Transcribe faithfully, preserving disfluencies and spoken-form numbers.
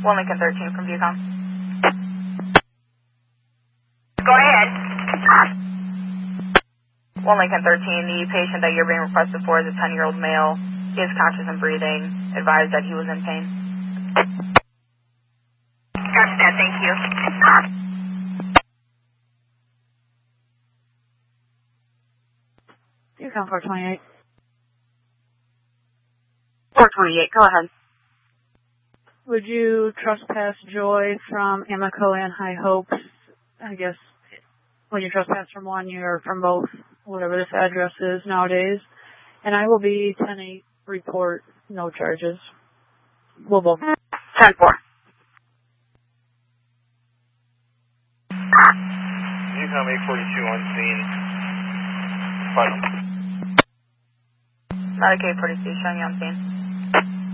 one Lincoln thirteen from Viewcom. Go ahead. one Lincoln thirteen, the patient that you're being requested for is a ten-year-old male. He is conscious and breathing. Advised that he was in pain. Copy that, thank you. Viewcom four twenty-eight. four twenty-eight, go ahead. Would you trespass Joy from Amico and High Hopes? I guess when you trespass from one, you're from both, whatever this address is nowadays. And I will be ten eight report, no charges. We'll both. ten four. Viewcom eight forty-two on scene. Final. Medicaid forty-two, showing you on scene.